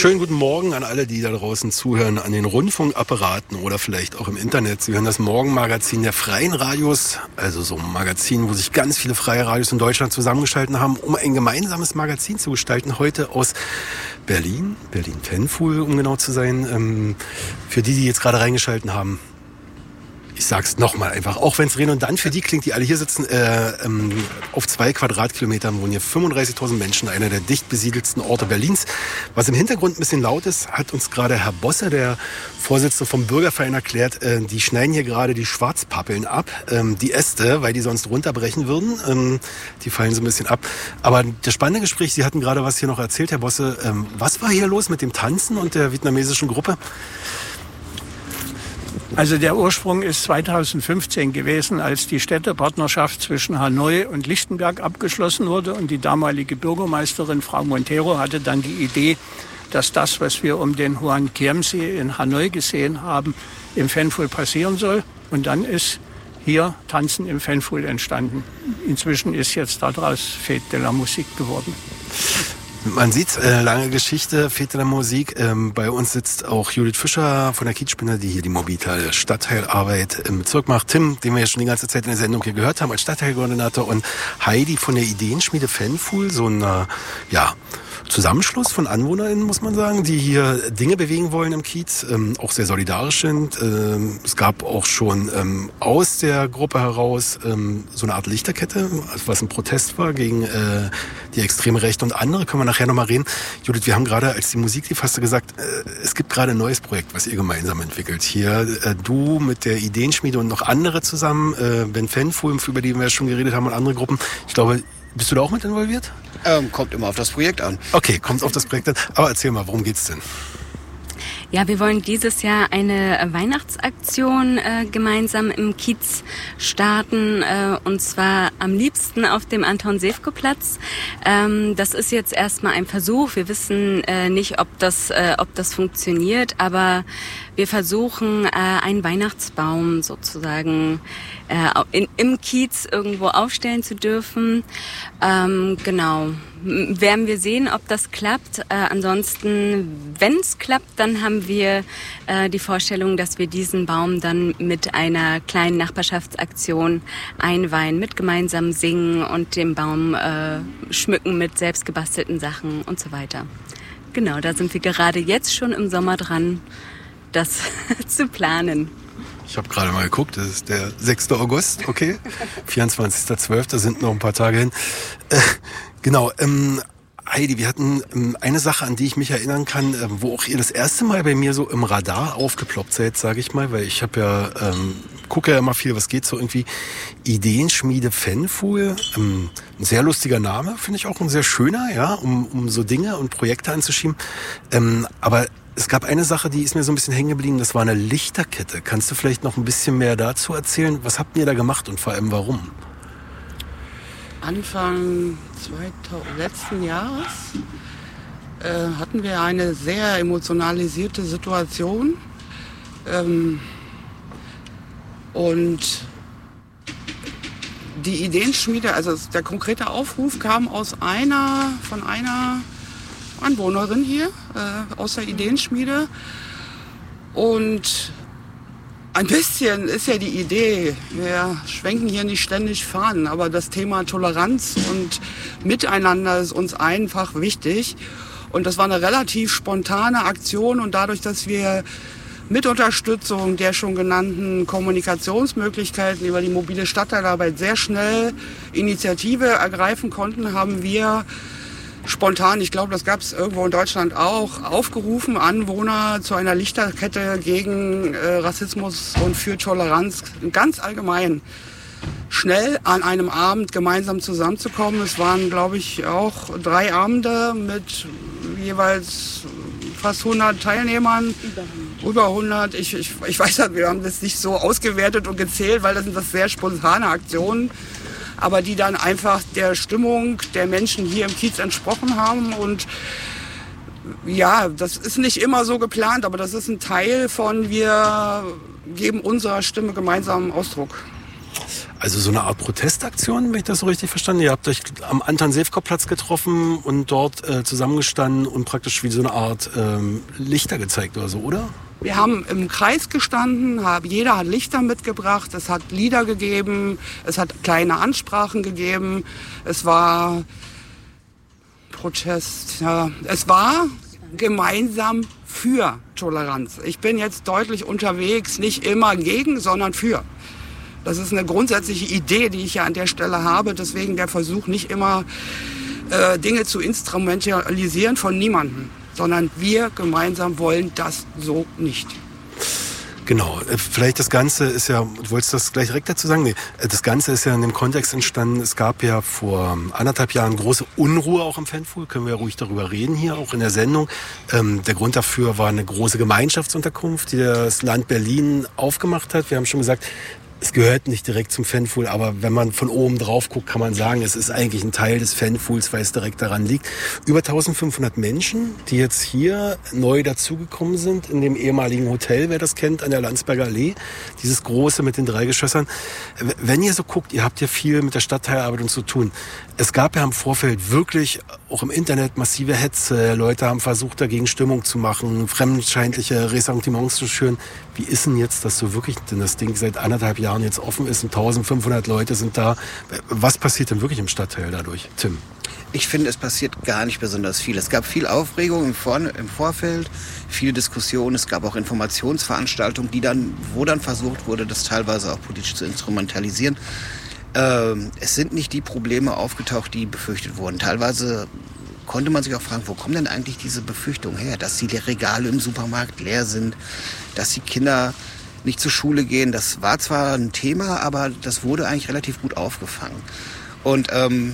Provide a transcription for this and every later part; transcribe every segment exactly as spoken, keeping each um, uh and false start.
Schönen guten Morgen an alle, die da draußen zuhören, an den Rundfunkapparaten oder vielleicht auch im Internet. Sie hören das Morgenmagazin der Freien Radios, also so ein Magazin, wo sich ganz viele freie Radios in Deutschland zusammengeschaltet haben, um ein gemeinsames Magazin zu gestalten. Heute aus Berlin, Berlin-Fanfuhl, um genau zu sein. Ähm, für die, die jetzt gerade reingeschalten haben, ich sag's nochmal einfach, auch wenn es redundant für die klingt, die alle hier sitzen, äh, ähm, auf zwei Quadratkilometern wohnen hier fünfunddreißigtausend Menschen, einer der dicht besiedelsten Orte Berlins. Was im Hintergrund ein bisschen laut ist, hat uns gerade Herr Bosse, der Vorsitzende vom Bürgerverein, erklärt, äh, die schneiden hier gerade die Schwarzpappeln ab, ähm, die Äste, weil die sonst runterbrechen würden. Ähm, die fallen so ein bisschen ab. Aber das spannende Gespräch, Sie hatten gerade was hier noch erzählt, Herr Bosse. Ähm, was war hier los mit dem Tanzen und der vietnamesischen Gruppe? Also der Ursprung ist zweitausendfünfzehn gewesen, als die Städtepartnerschaft zwischen Hanoi und Lichtenberg abgeschlossen wurde. Und die damalige Bürgermeisterin, Frau Montero, hatte dann die Idee, dass das, was wir um den Hoan Kiem See in Hanoi gesehen haben, im Fanfuhl passieren soll. Und dann ist hier Tanzen im Fanfuhl entstanden. Inzwischen ist jetzt daraus Fête de la Musique geworden. Man sieht, äh, lange Geschichte, Fête de la Musique. Ähm, bei uns sitzt auch Judith Fischer von der Kiezspinne, die hier die mobile Stadtteilarbeit im Bezirk macht. Tim, den wir ja schon die ganze Zeit in der Sendung hier gehört haben, als Stadtteilkoordinator. Und Heidi von der Ideenschmiede Fanfuhl, so ein äh, ja, Zusammenschluss von AnwohnerInnen, muss man sagen, die hier Dinge bewegen wollen im Kiez, ähm, auch sehr solidarisch sind. Ähm, es gab auch schon ähm, aus der Gruppe heraus ähm, so eine Art Lichterkette, was ein Protest war gegen äh, die extreme Rechte und andere. Können wir nachher nochmal reden. Judith, wir haben gerade, als die Musik lief, hast du gesagt, äh, es gibt gerade ein neues Projekt, was ihr gemeinsam entwickelt. Hier äh, du mit der Ideenschmiede und noch andere zusammen, äh, Ben Fanfuhl, über die wir schon geredet haben, und andere Gruppen. Ich glaube, bist du da auch mit involviert? Ähm, kommt immer auf das Projekt an. Okay, kommt auf das Projekt an. Aber erzähl mal, worum geht's denn? Ja, wir wollen dieses Jahr eine Weihnachtsaktion äh, gemeinsam im Kiez starten, äh, und zwar am liebsten auf dem Anton-Sewko-Platz. Ähm, das ist jetzt erstmal ein Versuch. Wir wissen äh, nicht, ob das, äh, ob das funktioniert, aber wir versuchen, äh, einen Weihnachtsbaum sozusagen äh, in, im Kiez irgendwo aufstellen zu dürfen. Ähm, genau. Werden wir sehen, ob das klappt. Äh, ansonsten, wenn es klappt, dann haben wir äh, die Vorstellung, dass wir diesen Baum dann mit einer kleinen Nachbarschaftsaktion einweihen, mit gemeinsam singen und den Baum äh, schmücken mit selbstgebastelten Sachen und so weiter. Genau, da sind wir gerade jetzt schon im Sommer dran, das zu planen. Ich habe gerade mal geguckt, das ist der sechster August, okay, vierundzwanzigster zwölfter sind noch ein paar Tage hin. Äh, genau, ähm, Heidi, wir hatten ähm, eine Sache, an die ich mich erinnern kann, äh, wo auch ihr das erste Mal bei mir so im Radar aufgeploppt seid, sage ich mal, weil ich habe ja, ähm, gucke ja immer viel, was geht so irgendwie, Ideenschmiede Fanfuhl, ähm, ein sehr lustiger Name, finde ich auch ein sehr schöner, ja, um, um so Dinge und Projekte anzuschieben, ähm, aber es gab eine Sache, die ist mir so ein bisschen hängen geblieben, das war eine Lichterkette. Kannst du vielleicht noch ein bisschen mehr dazu erzählen? Was habt ihr da gemacht und vor allem warum? Anfang zweitausend, letzten Jahres äh, hatten wir eine sehr emotionalisierte Situation. Ähm, und die Ideenschmiede, also der konkrete Aufruf kam aus einer, von einer Anwohnerin hier, äh, aus der Ideenschmiede. Und ein bisschen ist ja die Idee, wir schwenken hier nicht ständig Fahnen, aber das Thema Toleranz und Miteinander ist uns einfach wichtig. Und das war eine relativ spontane Aktion, und dadurch, dass wir mit Unterstützung der schon genannten Kommunikationsmöglichkeiten über die mobile Stadtteilarbeit sehr schnell Initiative ergreifen konnten, haben wir spontan, ich glaube, das gab es irgendwo in Deutschland auch, aufgerufen, Anwohner zu einer Lichterkette gegen äh, Rassismus und für Toleranz ganz allgemein schnell an einem Abend gemeinsam zusammenzukommen. Es waren, glaube ich, auch drei Abende mit jeweils fast hundert Teilnehmern. Über hundert. Ich, ich, ich weiß, wir haben das nicht so ausgewertet und gezählt, weil das sind das sehr spontane Aktionen, aber die dann einfach der Stimmung der Menschen hier im Kiez entsprochen haben. Und ja, das ist nicht immer so geplant, aber das ist ein Teil von, wir geben unserer Stimme gemeinsam Ausdruck. Also so eine Art Protestaktion, wenn ich das so richtig verstanden. Ihr habt euch am Anton-Sewko-Platz getroffen und dort äh, zusammengestanden und praktisch wie so eine Art ähm, Lichter gezeigt oder so, oder? Wir haben im Kreis gestanden, hab, jeder hat Lichter mitgebracht, es hat Lieder gegeben, es hat kleine Ansprachen gegeben, es war Protest, ja, es war gemeinsam für Toleranz. Ich bin jetzt deutlich unterwegs, nicht immer gegen, sondern für. Das ist eine grundsätzliche Idee, die ich ja an der Stelle habe, deswegen der Versuch, nicht immer äh, Dinge zu instrumentalisieren von niemandem, sondern wir gemeinsam wollen das so nicht. Genau, vielleicht das Ganze ist ja, du wolltest das gleich direkt dazu sagen? Nee, das Ganze ist ja in dem Kontext entstanden, es gab ja vor anderthalb Jahren große Unruhe auch im Fanpool, können wir ja ruhig darüber reden hier, auch in der Sendung. Ähm, der Grund dafür war eine große Gemeinschaftsunterkunft, die das Land Berlin aufgemacht hat. Wir haben schon gesagt, es gehört nicht direkt zum Fanpool, aber wenn man von oben drauf guckt, kann man sagen, es ist eigentlich ein Teil des Fanpools, weil es direkt daran liegt. Über eintausendfünfhundert Menschen, die jetzt hier neu dazugekommen sind, in dem ehemaligen Hotel, wer das kennt, an der Landsberger Allee. Dieses große mit den drei Geschossern. Wenn ihr so guckt, ihr habt ja viel mit der Stadtteilarbeit zu tun. Es gab ja im Vorfeld wirklich, auch im Internet, massive Hetze. Leute haben versucht, dagegen Stimmung zu machen, fremdenfeindliche Ressentiments zu schüren. Wie ist denn jetzt das so wirklich, denn das Ding seit anderthalb Jahren jetzt offen ist und eintausendfünfhundert Leute sind da. Was passiert denn wirklich im Stadtteil dadurch, Tim? Ich finde, es passiert gar nicht besonders viel. Es gab viel Aufregung im, Vor- im Vorfeld, viele Diskussionen. Es gab auch Informationsveranstaltungen, die dann, wo dann versucht wurde, das teilweise auch politisch zu instrumentalisieren. Ähm, es sind nicht die Probleme aufgetaucht, die befürchtet wurden. Teilweise konnte man sich auch fragen, wo kommen denn eigentlich diese Befürchtungen her? Dass die Regale im Supermarkt leer sind, dass die Kinder nicht zur Schule gehen. Das war zwar ein Thema, aber das wurde eigentlich relativ gut aufgefangen. Und ähm,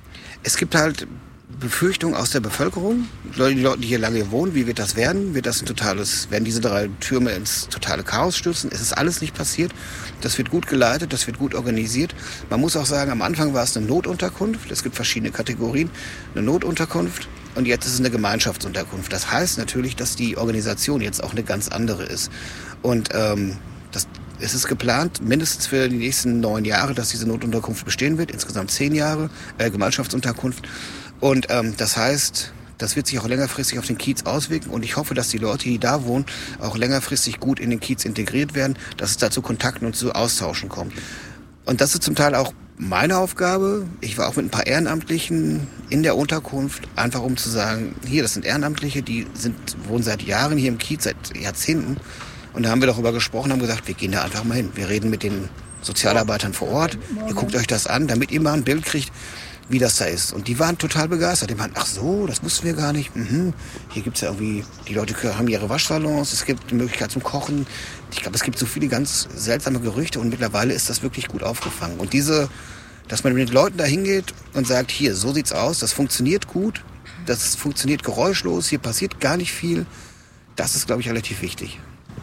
es gibt halt Befürchtungen aus der Bevölkerung, die Leute, die hier lange wohnen, wie wird das werden? Wird das ein totales, werden diese drei Türme ins totale Chaos stürzen? Es ist alles nicht passiert. Das wird gut geleitet, das wird gut organisiert. Man muss auch sagen, am Anfang war es eine Notunterkunft. Es gibt verschiedene Kategorien. Eine Notunterkunft und jetzt ist es eine Gemeinschaftsunterkunft. Das heißt natürlich, dass die Organisation jetzt auch eine ganz andere ist. Und ähm, das Es ist geplant, mindestens für die nächsten neun Jahre, dass diese Notunterkunft bestehen wird. Insgesamt zehn Jahre äh, Gemeinschaftsunterkunft. Und ähm, das heißt, das wird sich auch längerfristig auf den Kiez auswirken. Und ich hoffe, dass die Leute, die da wohnen, auch längerfristig gut in den Kiez integriert werden, dass es da zu Kontakten und zu Austauschen kommt. Und das ist zum Teil auch meine Aufgabe. Ich war auch mit ein paar Ehrenamtlichen in der Unterkunft, einfach um zu sagen, hier, das sind Ehrenamtliche, die sind, wohnen seit Jahren hier im Kiez, seit Jahrzehnten. Und da haben wir darüber gesprochen, haben gesagt, wir gehen da einfach mal hin. Wir reden mit den Sozialarbeitern vor Ort. Ihr guckt euch das an, damit ihr mal ein Bild kriegt, wie das da ist. Und die waren total begeistert. Die meinten, ach so, das wussten wir gar nicht. Mhm. Hier gibt's ja irgendwie, die Leute haben ihre Waschsalons, es gibt die Möglichkeit zum Kochen. Ich glaube, es gibt so viele ganz seltsame Gerüchte und mittlerweile ist das wirklich gut aufgefangen. Und diese, dass man mit den Leuten da hingeht und sagt, hier, so sieht's aus, das funktioniert gut, das funktioniert geräuschlos, hier passiert gar nicht viel, das ist, glaube ich, relativ wichtig.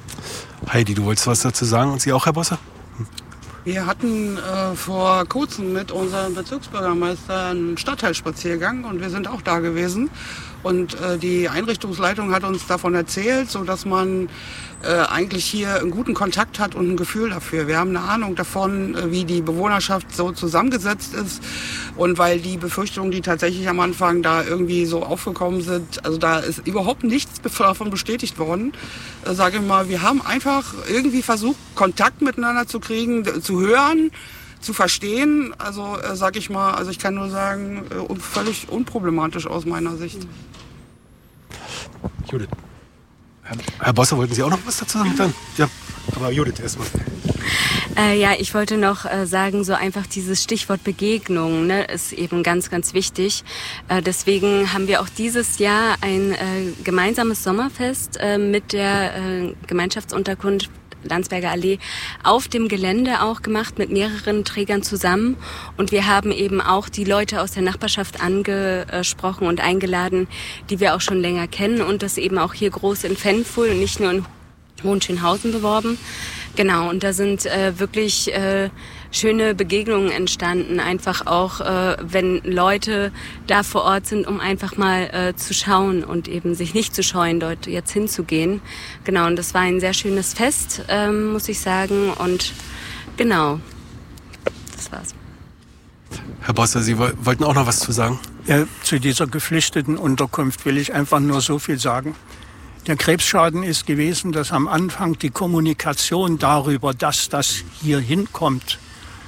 Heidi, du wolltest was dazu sagen und Sie auch, Herr Bosse? Wir hatten äh, vor kurzem mit unserem Bezirksbürgermeister einen Stadtteilspaziergang und wir sind auch da gewesen. Und äh, die Einrichtungsleitung hat uns davon erzählt, so dass man äh, eigentlich hier einen guten Kontakt hat und ein Gefühl dafür. Wir haben eine Ahnung davon, äh, wie die Bewohnerschaft so zusammengesetzt ist. Und weil die Befürchtungen, die tatsächlich am Anfang da irgendwie so aufgekommen sind, also da ist überhaupt nichts davon bestätigt worden, äh, sage ich mal, wir haben einfach irgendwie versucht, Kontakt miteinander zu kriegen, zu hören, zu verstehen. Also äh, sage ich mal, also ich kann nur sagen, äh, völlig unproblematisch aus meiner Sicht. Judith. Herr Bosse, wollten Sie auch noch was dazu sagen? Dann? Ja, aber Judith erstmal. Äh, ja, ich wollte noch äh, sagen, so einfach dieses Stichwort Begegnung, ne, ist eben ganz, ganz wichtig. Äh, deswegen haben wir auch dieses Jahr ein äh, gemeinsames Sommerfest äh, mit der äh, Gemeinschaftsunterkunft Landsberger Allee auf dem Gelände auch gemacht mit mehreren Trägern zusammen. Und wir haben eben auch die Leute aus der Nachbarschaft angesprochen und eingeladen, die wir auch schon länger kennen und das eben auch hier groß in Fanpool und nicht nur in Hohenschönhausen beworben. Genau, und da sind äh, wirklich äh, schöne Begegnungen entstanden, einfach auch, äh, wenn Leute da vor Ort sind, um einfach mal äh, zu schauen und eben sich nicht zu scheuen, dort jetzt hinzugehen. Genau, und das war ein sehr schönes Fest, ähm, muss ich sagen, und genau, das war's. Herr Bosser, Sie wollten auch noch was zu sagen? Ja, zu dieser geflüchteten Unterkunft will ich einfach nur so viel sagen. Der Krebsschaden ist gewesen, dass am Anfang die Kommunikation darüber, dass das hier hinkommt,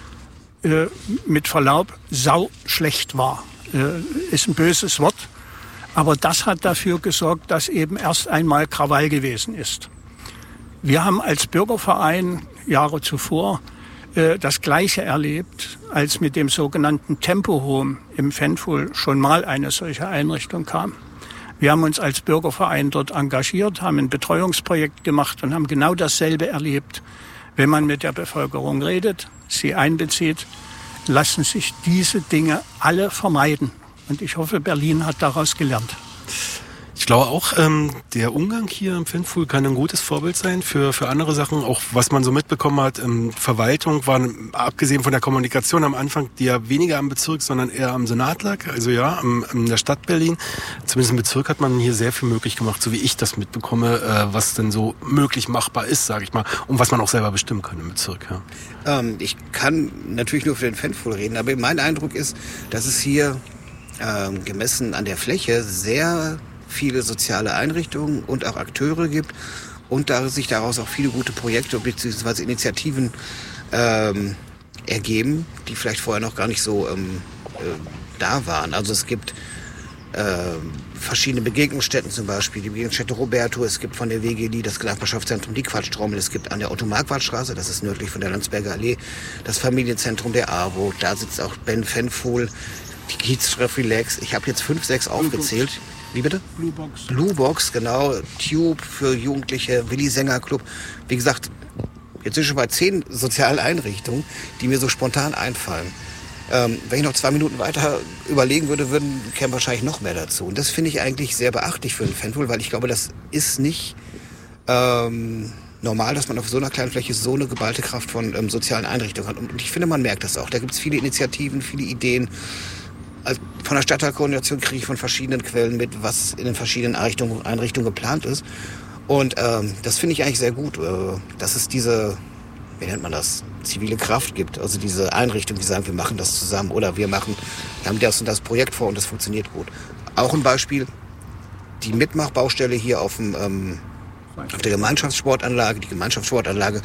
äh, mit Verlaub, sau schlecht war. Äh, ist ein böses Wort, aber das hat dafür gesorgt, dass eben erst einmal Krawall gewesen ist. Wir haben als Bürgerverein Jahre zuvor äh, das Gleiche erlebt, als mit dem sogenannten Tempo-Home im Fanful schon mal eine solche Einrichtung kam. Wir haben uns als Bürgerverein dort engagiert, haben ein Betreuungsprojekt gemacht und haben genau dasselbe erlebt. Wenn man mit der Bevölkerung redet, sie einbezieht, lassen sich diese Dinge alle vermeiden. Und ich hoffe, Berlin hat daraus gelernt. Ich glaube auch, ähm, der Umgang hier im Fanful kann ein gutes Vorbild sein für für andere Sachen. Auch was man so mitbekommen hat, ähm, Verwaltung war, abgesehen von der Kommunikation am Anfang, die ja weniger am Bezirk, sondern eher am Senat lag, also ja, am, in der Stadt Berlin. Zumindest im Bezirk hat man hier sehr viel möglich gemacht, so wie ich das mitbekomme, äh, was denn so möglich machbar ist, sage ich mal, und was man auch selber bestimmen kann im Bezirk. Ja. Ähm, ich kann natürlich nur für den Fanful reden, aber mein Eindruck ist, dass es hier ähm, gemessen an der Fläche sehr viele soziale Einrichtungen und auch Akteure gibt und da sich daraus auch viele gute Projekte bzw. Initiativen ähm, ergeben, die vielleicht vorher noch gar nicht so ähm, äh, da waren. Also es gibt äh, verschiedene Begegnungsstätten, zum Beispiel die Begegnungsstätte Roberto, es gibt von der W G L I das Nachbarschaftszentrum Die Quatschtrommel, es gibt an der Otto-Marquardt-Straße, das ist nördlich von der Landsberger Allee, das Familienzentrum der AWO, da sitzt auch Ben Fanful, die Kieztreff Relax. Ich habe jetzt fünf, sechs aufgezählt. Wie bitte? Blue Box. Blue Box, genau. Tube für Jugendliche, Willi Sänger Club. Wie gesagt, jetzt sind schon bei zehn sozialen Einrichtungen, die mir so spontan einfallen. Ähm, wenn ich noch zwei Minuten weiter überlegen würde, würden kämen wahrscheinlich noch mehr dazu. Und das finde ich eigentlich sehr beachtlich für einen Fanful, weil ich glaube, das ist nicht ähm, normal, dass man auf so einer kleinen Fläche so eine geballte Kraft von ähm, sozialen Einrichtungen hat. Und ich finde, man merkt das auch. Da gibt es viele Initiativen, viele Ideen. Also von der Stadtteilkoordination kriege ich von verschiedenen Quellen mit, was in den verschiedenen Einrichtungen, Einrichtungen geplant ist. Und ähm, das finde ich eigentlich sehr gut, äh, dass es diese, wie nennt man das, zivile Kraft gibt. Also diese Einrichtungen, die sagen, wir machen das zusammen oder wir machen, wir haben das und das Projekt vor und das funktioniert gut. Auch ein Beispiel, die Mitmachbaustelle hier auf, dem, ähm, auf der Gemeinschaftssportanlage. Die Gemeinschaftssportanlage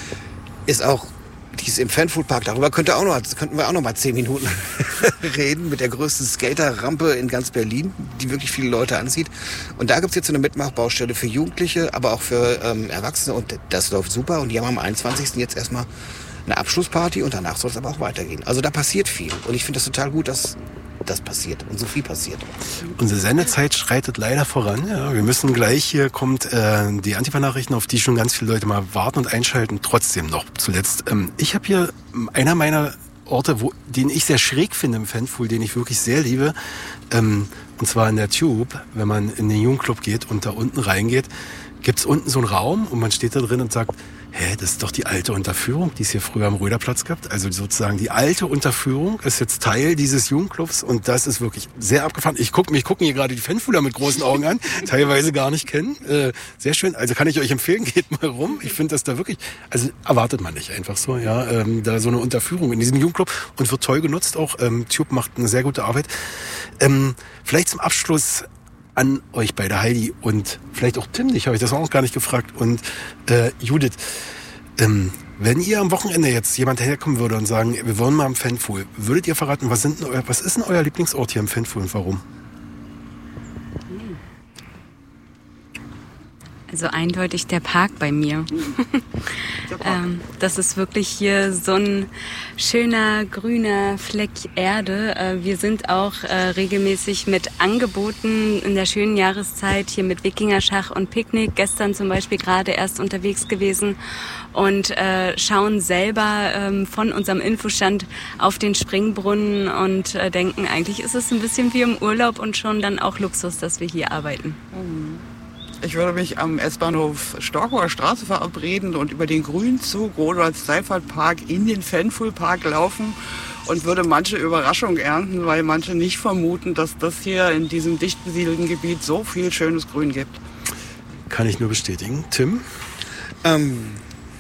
ist auch, die ist im Fanful-Park, darüber könnte auch noch, könnten wir auch noch mal zehn Minuten reden, mit der größten Skaterrampe in ganz Berlin, die wirklich viele Leute anzieht. Und da gibt's jetzt so eine Mitmachbaustelle für Jugendliche, aber auch für ähm, Erwachsene und das läuft super. Und die haben am einundzwanzigsten jetzt erstmal eine Abschlussparty und danach soll es aber auch weitergehen. Also da passiert viel und ich finde das total gut, dass das passiert und so viel passiert. Unsere Sendezeit schreitet leider voran. Ja, wir müssen gleich, hier kommt äh, die Antifa-Nachrichten, auf die schon ganz viele Leute mal warten und einschalten. Trotzdem noch zuletzt. Ähm, ich habe hier einer meiner Orte, wo, den ich sehr schräg finde im Fanful, den ich wirklich sehr liebe. Ähm, und zwar in der Tube, wenn man in den Jugendclub geht und da unten reingeht, gibt's unten so einen Raum und man steht da drin und sagt, hä, das ist doch die alte Unterführung, die es hier früher am Röderplatz gab. Also sozusagen die alte Unterführung ist jetzt Teil dieses Jugendclubs und das ist wirklich sehr abgefahren. Ich gucke mich gucken hier gerade die Fanfuler mit großen Augen an, teilweise gar nicht kennen. Äh, sehr schön. Also kann ich euch empfehlen, geht mal rum. Ich finde das da wirklich, also erwartet man nicht einfach so, ja, ähm, da so eine Unterführung in diesem Jugendclub und wird toll genutzt auch. Ähm, Tube macht eine sehr gute Arbeit. Ähm, vielleicht zum Abschluss an euch beide, Heidi und vielleicht auch Tim, ich habe euch das auch noch gar nicht gefragt, und äh, Judith, ähm, wenn ihr am Wochenende jetzt jemand herkommen würde und sagen, wir wollen mal am Fanful, würdet ihr verraten, was, sind denn euer, was ist denn euer Lieblingsort hier im Fanful und warum? Also eindeutig der Park bei mir. ähm, das ist wirklich hier so ein schöner grüner Fleck Erde. Äh, wir sind auch äh, regelmäßig mit Angeboten in der schönen Jahreszeit hier mit Wikingerschach und Picknick. Gestern zum Beispiel gerade erst unterwegs gewesen und äh, schauen selber ähm, von unserem Infostand auf den Springbrunnen und äh, denken, eigentlich ist es ein bisschen wie im Urlaub und schon dann auch Luxus, dass wir hier arbeiten. Mhm. Ich würde mich am S-Bahnhof Storkower Straße verabreden und über den Grünzug Rodolf-Seifert-Park in den Fanful-Park laufen und würde manche Überraschung ernten, weil manche nicht vermuten, dass das hier in diesem dicht besiedelten Gebiet so viel schönes Grün gibt. Kann ich nur bestätigen. Tim? Ähm,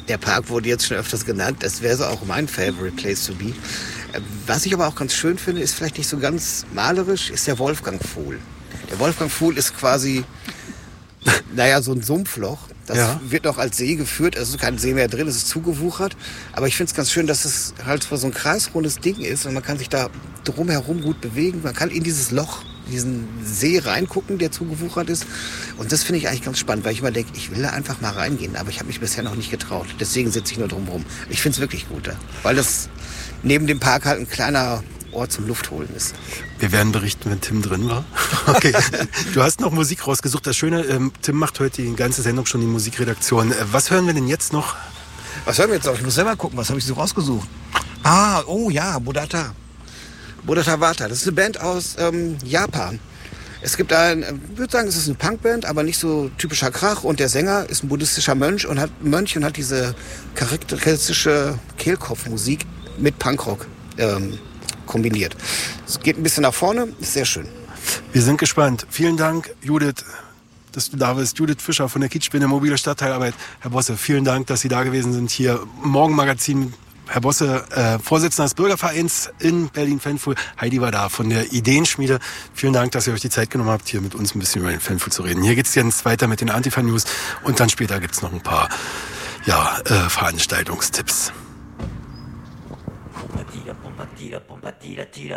Der Park wurde jetzt schon öfters genannt. Das wäre so auch mein favorite place to be. Was ich aber auch ganz schön finde, ist vielleicht nicht so ganz malerisch, ist der Wolfgang Vohl. Der Wolfgang Vohl ist quasi, naja, so ein Sumpfloch. Das ja. wird noch als See geführt. Es ist kein See mehr drin, es ist zugewuchert. Aber ich finde es ganz schön, dass es halt so ein kreisrundes Ding ist und man kann sich da drumherum gut bewegen. Man kann in dieses Loch, diesen See reingucken, der zugewuchert ist. Und das finde ich eigentlich ganz spannend, weil ich immer denke, ich will da einfach mal reingehen. Aber ich habe mich bisher noch nicht getraut. Deswegen sitze ich nur drumherum. Ich finde es wirklich gut da. Weil das neben dem Park halt ein kleiner Ort zum Luftholen ist. Wir werden berichten, wenn Tim drin war. Okay. Du hast noch Musik rausgesucht. Das Schöne, ähm, Tim macht heute die ganze Sendung schon die Musikredaktion. Äh, was hören wir denn jetzt noch? Was hören wir jetzt noch? Ich muss selber gucken, was habe ich so rausgesucht? Ah, oh ja, Bodhata. Bodhata Vata. Das ist eine Band aus ähm, Japan. Es gibt da, ich würde sagen, es ist eine Punkband, aber nicht so typischer Krach. Und der Sänger ist ein buddhistischer Mönch und hat, Mönch und hat diese charakteristische Kehlkopfmusik mit Punkrock ähm, kombiniert. Es geht ein bisschen nach vorne, ist sehr schön. Wir sind gespannt. Vielen Dank, Judith, dass du da bist. Judith Fischer von der Kiezspinne Mobile Stadtteilarbeit. Herr Bosse, vielen Dank, dass Sie da gewesen sind hier. Morgenmagazin. Herr Bosse, äh, Vorsitzender des Bürgervereins in Berlin-Fanfuhl. Heidi war da von der Ideenschmiede. Vielen Dank, dass ihr euch die Zeit genommen habt, hier mit uns ein bisschen über den Fanfuhl zu reden. Hier geht's jetzt weiter mit den Antifa-News und dann später gibt's noch ein paar ja, äh, Veranstaltungstipps.